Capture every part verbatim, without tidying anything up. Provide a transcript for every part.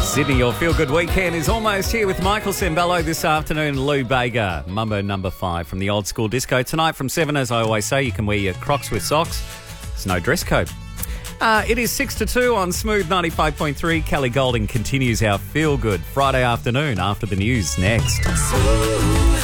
Sydney, your feel-good weekend is almost here with Michael Sembello this afternoon, Lou Bega, Mumbo number five from the Old School Disco. Tonight from seven, as I always say, you can wear your Crocs with socks. There's no dress code. Uh, it is six to two on Smooth ninety-five point three. Kelly Golding continues our feel-good Friday afternoon after the news next. Smooth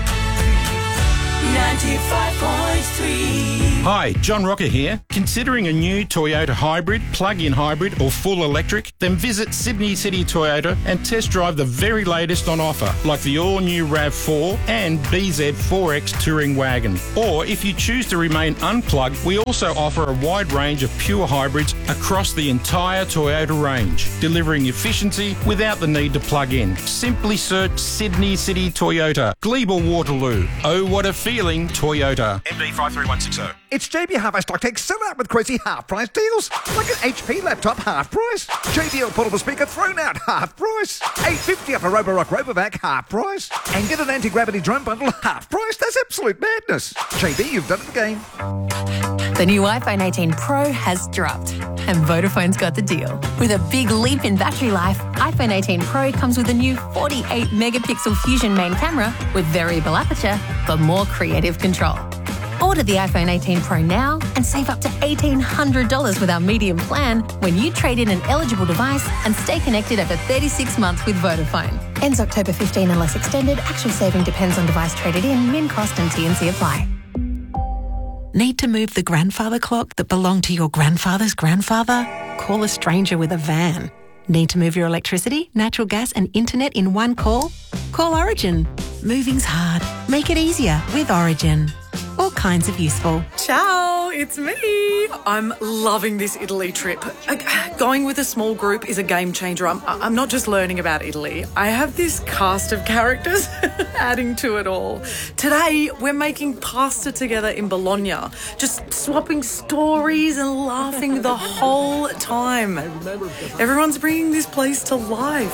ninety-five point three. Hi, John Rocker here. Considering a new Toyota hybrid, plug-in hybrid or full electric? Then visit Sydney City Toyota and test drive the very latest on offer, like the all-new RAV four and B Z four X Touring Wagon. Or if you choose to remain unplugged, we also offer a wide range of pure hybrids across the entire Toyota range, delivering efficiency without the need to plug in. Simply search Sydney City Toyota, Glebe Waterloo. Oh, what a feeling, Toyota. M D five three one six zero. It's J B Hi-Fi Stock Tech sell out with crazy half-price deals. Like an H P laptop, half price. J B L portable speaker thrown out, half price. eight fifty off a Roborock Robovac, half price. And get an anti-gravity drone bundle, half price. That's absolute madness. J B, you've done it again. The new iPhone eighteen Pro has dropped, and Vodafone's got the deal. With a big leap in battery life, iPhone eighteen Pro comes with a new forty-eight megapixel Fusion main camera with variable aperture for more creative control. Order the iPhone eighteen Pro now and save up to eighteen hundred dollars with our medium plan when you trade in an eligible device and stay connected over thirty-six months with Vodafone. Ends October fifteenth unless extended. Actual saving depends on device traded in, min cost and T and C apply. Need to move the grandfather clock that belonged to your grandfather's grandfather? Call a stranger with a van. Need to move your electricity, natural gas and internet in one call? Call Origin. Moving's hard. Make it easier with Origin. All kinds of useful. Ciao, it's me. I'm loving this Italy trip. Going with a small group is a game changer. I'm, I'm not just learning about Italy. I have this cast of characters adding to it all. Today, we're making pasta together in Bologna, just swapping stories and laughing the whole time. Everyone's bringing this place to life.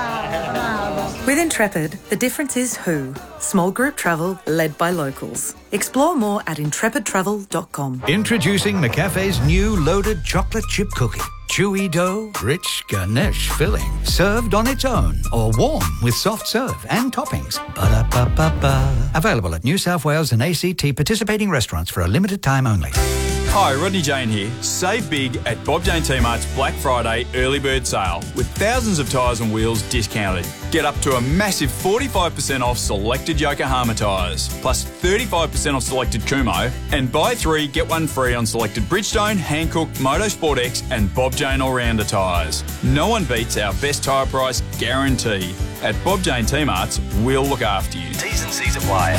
With Intrepid, the difference is who. Small group travel led by locals. Explore more at intrepid travel dot com. Introducing McCafe's new loaded chocolate chip cookie. Chewy dough, rich ganache filling, served on its own or warm with soft serve and toppings. Ba-da-ba-ba-ba. Available at New South Wales and A C T participating restaurants for a limited time only. Hi, Rodney Jane here. Save big at Bob Jane T-Mart's Black Friday early bird sale with thousands of tyres and wheels discounted. Get up to a massive forty-five percent off selected Yokohama tyres, plus thirty-five percent off selected Kumho, and buy three, get one free on selected Bridgestone, Hankook, Motorsport X and Bob Jane All-Rounder tyres. No one beats our best tyre price guarantee. At Bob Jane T-Mart's, we'll look after you. T's and C's apply.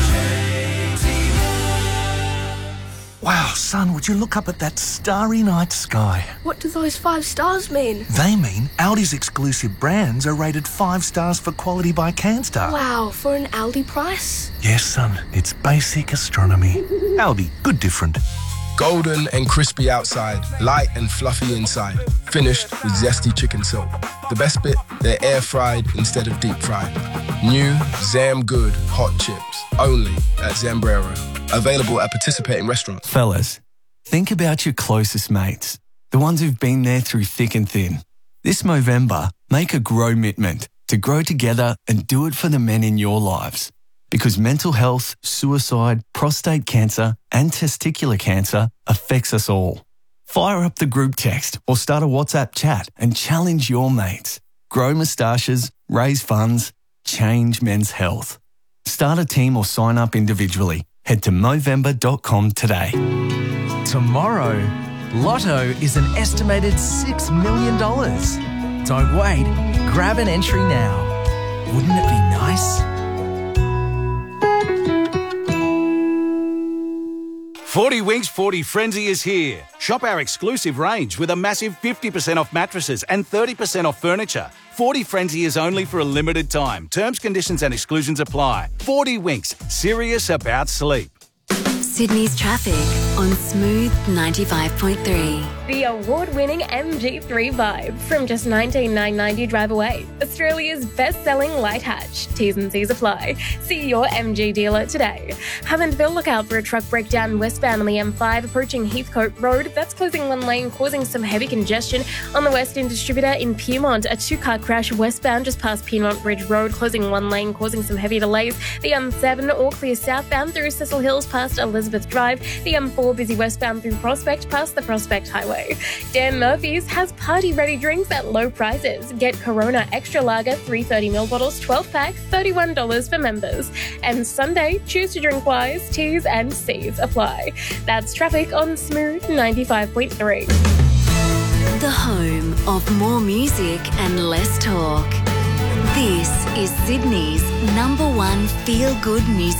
Wow, son, would you look up at that starry night sky? What do those five stars mean? They mean Aldi's exclusive brands are rated five stars for quality by CanStar. Wow, for an Aldi price? Yes, son, it's basic astronomy. Aldi, good different. Golden and crispy outside, light and fluffy inside, finished with zesty chicken silk. The best bit, they're air fried instead of deep fried. New Zam Good hot chips, only at Zambrero. Available at participating restaurants. Fellas, think about your closest mates, the ones who've been there through thick and thin. This Movember, make a grow-mitment to grow together and do it for the men in your lives. Because mental health, suicide, prostate cancer and testicular cancer affects us all. Fire up the group text or start a WhatsApp chat and challenge your mates. Grow moustaches, raise funds, change men's health. Start a team or sign up individually. Head to movember dot com today. Tomorrow, Lotto is an estimated six million dollars. Don't wait, grab an entry now. Wouldn't it be nice? forty Winks forty Frenzy is here. Shop our exclusive range with a massive fifty percent off mattresses and thirty percent off furniture. forty Frenzy is only for a limited time. Terms, conditions and exclusions apply. forty Winks, serious about sleep. Sydney's traffic on Smooth ninety-five point three. The award-winning M G three Vibe from just nineteen nine ninety drive away. Australia's best-selling light hatch. T's and C's apply. See your M G dealer today. Haven'tville, look out for a truck breakdown westbound on the M five approaching Heathcote Road. That's closing one lane, causing some heavy congestion. On the Western Distributor in Piedmont, a two-car crash westbound just past Piedmont Bridge Road, closing one lane, causing some heavy delays. The M seven all clear southbound through Cecil Hills past Elizabeth Drive. The M four busy westbound through Prospect past the Prospect Highway. Dan Murphy's has party-ready drinks at low prices. Get Corona Extra Lager three thirty milliliter bottles, twelve pack, thirty-one dollars for members. And Sunday, choose to drink wise, T's and C's apply. That's traffic on Smooth ninety-five point three. The home of more music and less talk. This is Sydney's number one feel-good music